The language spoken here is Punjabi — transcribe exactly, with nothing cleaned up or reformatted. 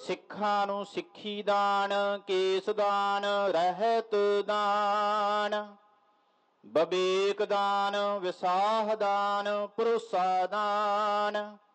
ਸਿੱਖਾਂ ਨੂੰ ਸਿੱਖੀ ਦਾਨ, ਕੇਸ ਦਾਨ, ਰਹਿਤ ਦਾਨ, ਵਿਵੇਕ ਦਾਨ, ਵਿਸਾਹ ਦਾਨ, ਭਰੋਸਾ ਦਾਨ,